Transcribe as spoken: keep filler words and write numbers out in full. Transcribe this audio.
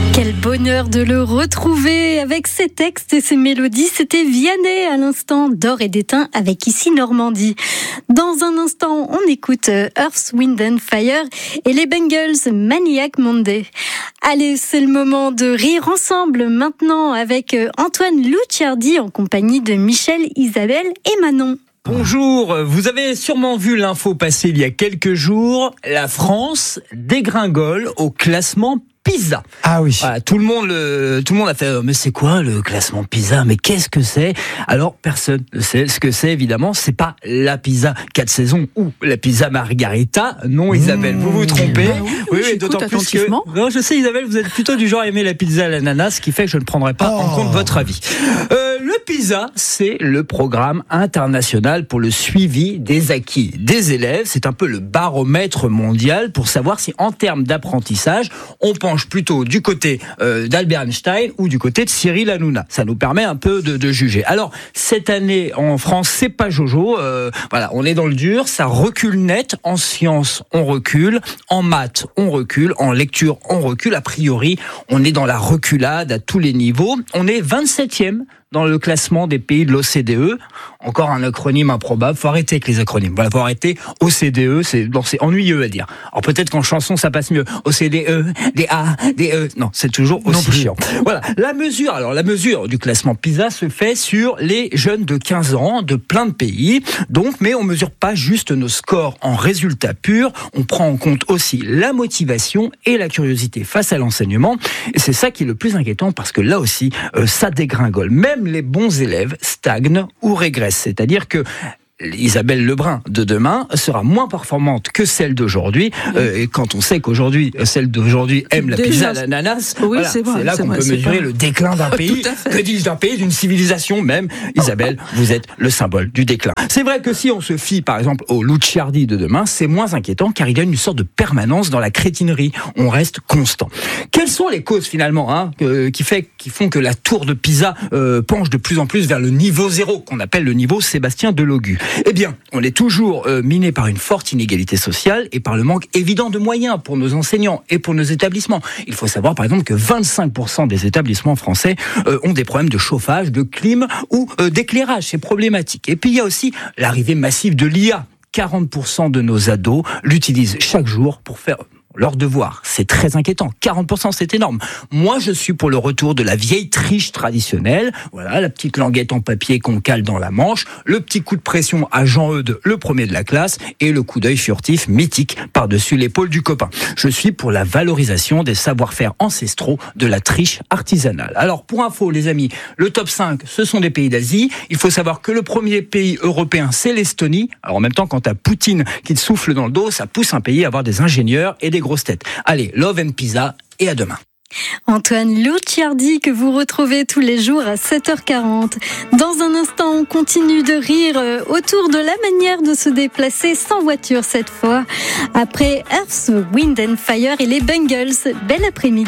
Quel bonheur de le retrouver avec ses textes et ses mélodies. C'était Vianney à l'instant d'Or et d'Étain avec Ici Normandie. Dans un instant, on écoute Earth, Wind and Fire et les Bengals Maniac Monday. Allez, c'est le moment de rire ensemble maintenant avec Antoine Luciardi en compagnie de Michel, Isabelle et Manon. Bonjour, vous avez sûrement vu l'info passer il y a quelques jours. La France dégringole au classement PISA. Ah oui. Voilà, tout le monde, le, tout le monde a fait. Mais c'est quoi le classement PISA ? Mais qu'est-ce que c'est ? Alors personne ne sait ce que c'est. Évidemment, c'est pas la pizza quatre saisons ou la pizza margarita. Non, Isabelle, mmh. vous vous trompez. Ah oui, oui, oui d'autant plus que. Non, je sais, Isabelle, vous êtes plutôt du genre à aimer la pizza à l'ananas, ce qui fait que je ne prendrai pas oh. en compte votre avis. Euh, le PISA, c'est le programme international pour le suivi des acquis des élèves. C'est un peu le baromètre mondial pour savoir si, en termes d'apprentissage, on penche plutôt du côté euh, d'Albert Einstein ou du côté de Cyril Hanouna. Ça nous permet un peu de, de juger. Alors, cette année, en France, c'est pas Jojo. Euh, voilà, on est dans le dur. Ça recule net. En sciences, on recule. En maths, on recule. En lecture, on recule. A priori, on est dans la reculade à tous les niveaux. On est vingt-septième dans le classement des pays de l'O C D E. Encore un acronyme improbable. Faut arrêter avec les acronymes. Voilà, faut arrêter. O C D E, c'est, bon, c'est ennuyeux à dire. Alors peut-être qu'en chanson, ça passe mieux. O C D E, des A, des E. Non, c'est toujours aussi chiant. Voilà. La mesure, alors, la mesure du classement PISA se fait sur les jeunes de quinze ans de plein de pays. Donc, mais on mesure pas juste nos scores en résultats purs. On prend en compte aussi la motivation et la curiosité face à l'enseignement. Et c'est ça qui est le plus inquiétant parce que là aussi, euh, ça dégringole. Même les bons élèves stagnent ou régressent. C'est-à-dire que Isabelle Lebrun de demain sera moins performante que celle d'aujourd'hui. Euh, et quand on sait qu'aujourd'hui, celle d'aujourd'hui aime la Déjà, pizza à l'ananas, oui, voilà, c'est, vrai, c'est là c'est qu'on vrai, peut mesurer pas... le déclin d'un pays. Que dis-je d'un pays, d'une civilisation même. Isabelle, vous êtes le symbole du déclin. C'est vrai que si on se fie, par exemple, au Luciardi de demain, c'est moins inquiétant car il y a une sorte de permanence dans la crétinerie. On reste constant. Quelles sont les causes finalement hein, euh, qui, fait, qui font que la tour de Pisa euh, penche de plus en plus vers le niveau zéro, qu'on appelle le niveau Sébastien Delogu ? Eh bien, on est toujours euh, miné par une forte inégalité sociale et par le manque évident de moyens pour nos enseignants et pour nos établissements. Il faut savoir par exemple que vingt-cinq pour cent des établissements français euh, ont des problèmes de chauffage, de clim ou euh, d'éclairage. C'est problématique. Et puis il y a aussi l'arrivée massive de l'I A. quarante pour cent de nos ados l'utilisent chaque jour pour faire leur devoir. C'est très inquiétant. quarante pour cent, c'est énorme. Moi, je suis pour le retour de la vieille triche traditionnelle. Voilà, la petite languette en papier qu'on cale dans la manche, le petit coup de pression à Jean-Eudes, le premier de la classe, et le coup d'œil furtif, mythique, par-dessus l'épaule du copain. Je suis pour la valorisation des savoir-faire ancestraux de la triche artisanale. Alors, pour info, les amis, le top cinq, ce sont des pays d'Asie. Il faut savoir que le premier pays européen, c'est l'Estonie. Alors, en même temps, quand t'as Poutine qui te souffle dans le dos, ça pousse un pays à avoir des ingénieurs et des grosses têtes. Allez, love and pizza et à demain. Antoine Luciardi que vous retrouvez tous les jours à sept heures quarante. Dans un instant, on continue de rire autour de la manière de se déplacer sans voiture cette fois. Après Earth, Wind and Fire et les Bengals, bel après-midi.